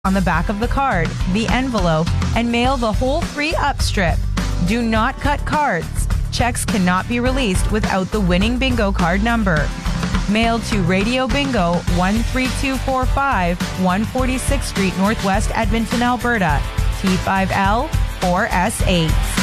on the back of the card, the envelope, and mail the whole 3-up strip. Do not cut cards. Checks cannot be released without the winning bingo card number. Mailed to Radio Bingo, 13245, 146th Street, Northwest, Edmonton, Alberta, T5L 4S8.